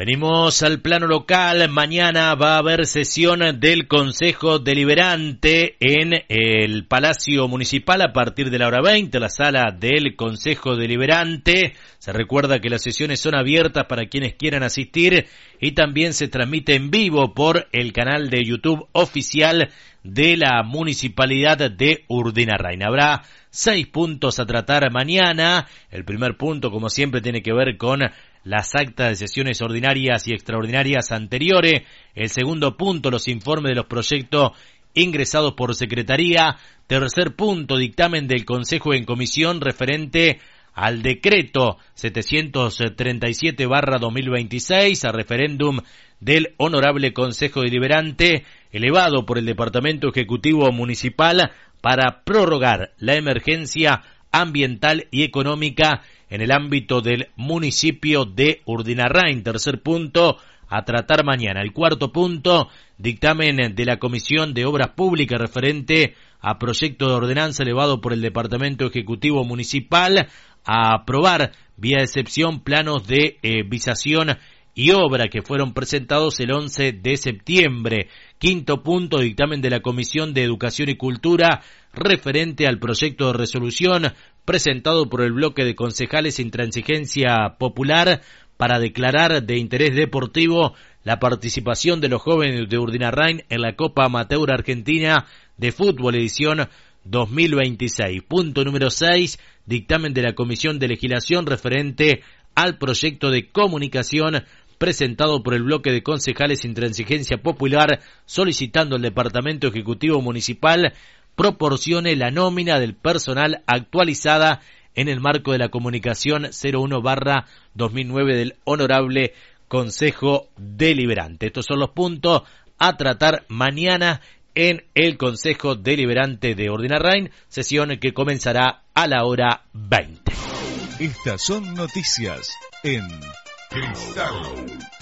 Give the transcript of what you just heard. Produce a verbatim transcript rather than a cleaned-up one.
Venimos al plano local. Mañana va a haber sesión del Consejo Deliberante en el Palacio Municipal a partir de la hora veinte, la sala del Consejo Deliberante. Se recuerda que las sesiones son abiertas para quienes quieran asistir y también se transmite en vivo por el canal de YouTube oficial de la Municipalidad de Urdinarrain. Habrá seis puntos a tratar mañana. El primer punto, como siempre, tiene que ver con las actas de sesiones ordinarias y extraordinarias anteriores. El segundo punto, los informes de los proyectos ingresados por Secretaría. Tercer punto, dictamen del Consejo en comisión referente al decreto setecientos treinta y siete barra dos mil veintiséis, a referéndum del Honorable Consejo Deliberante, elevado por el Departamento Ejecutivo Municipal para prorrogar la emergencia ambiental y económica en el ámbito del municipio de Urdinarrain. Tercer punto a tratar mañana. El cuarto punto, dictamen de la Comisión de Obras Públicas referente a proyecto de ordenanza elevado por el Departamento Ejecutivo Municipal a aprobar vía excepción planos de eh, visación y obra que fueron presentados el once de septiembre. Quinto punto, dictamen de la Comisión de Educación y Cultura referente al proyecto de resolución presentado por el bloque de concejales Intransigencia Popular para declarar de interés deportivo la participación de los jóvenes de Urdinarrain en la Copa Amateur Argentina de Fútbol edición dos mil veintiséis. Punto número seis, dictamen de la Comisión de Legislación referente al proyecto de comunicación presentado por el bloque de concejales Intransigencia Popular solicitando al Departamento Ejecutivo Municipal proporcione la nómina del personal actualizada en el marco de la comunicación cero uno barra dos mil nueve del Honorable Consejo Deliberante. Estos son los puntos a tratar mañana en el Consejo Deliberante de Urdinarrain, sesión que comenzará a la hora veinte. Estas son noticias en Cristal